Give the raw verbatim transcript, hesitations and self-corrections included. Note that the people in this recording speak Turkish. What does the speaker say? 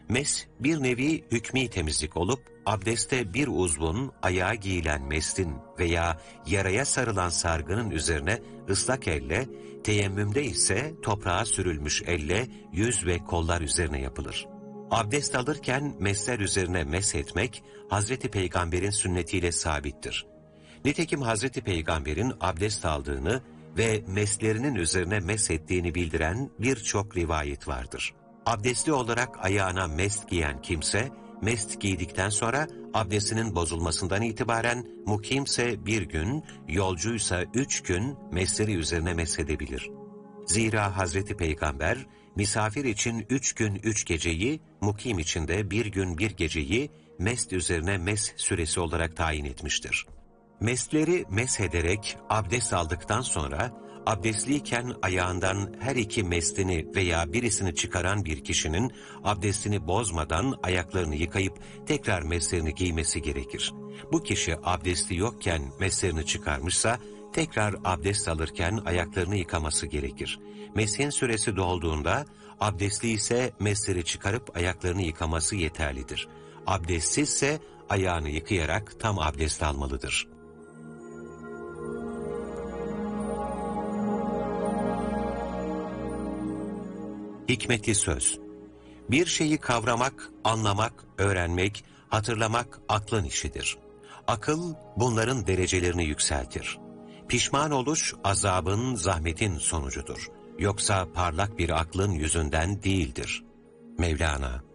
Mes bir nevi hükmî temizlik olup, abdeste bir uzvun ayağa giyilen meslin veya yaraya sarılan sargının üzerine ıslak elle, teyemmümde ise toprağa sürülmüş elle yüz ve kollar üzerine yapılır. Abdest alırken mesler üzerine meshetmek, Hazreti Peygamber'in sünnetiyle sabittir. Nitekim Hazreti Peygamber'in abdest aldığını ve meslerinin üzerine meshettiğini bildiren birçok rivayet vardır. Abdestli olarak ayağına mest giyen kimse, mest giydikten sonra abdestinin bozulmasından itibaren mukimse bir gün, yolcuysa üç gün mesleri üzerine meshedebilir. Zira Hazreti Peygamber, misafir için üç gün üç geceyi, mukim için de bir gün bir geceyi mest üzerine mes süresi olarak tayin etmiştir. Mesleri meshederek abdest aldıktan sonra, abdestliyken ayağından her iki meslini veya birisini çıkaran bir kişinin abdestini bozmadan ayaklarını yıkayıp tekrar meslerini giymesi gerekir. Bu kişi abdesti yokken meslerini çıkarmışsa, tekrar abdest alırken ayaklarını yıkaması gerekir. Meshin süresi dolduğunda, abdestli ise mesleri çıkarıp ayaklarını yıkaması yeterlidir. Abdestsizse ayağını yıkayarak tam abdest almalıdır. Hikmeti söz. Bir şeyi kavramak, anlamak, öğrenmek, hatırlamak aklın işidir. Akıl bunların derecelerini yükseltir. Pişman oluş azabın, zahmetin sonucudur. Yoksa parlak bir aklın yüzünden değildir. Mevlana.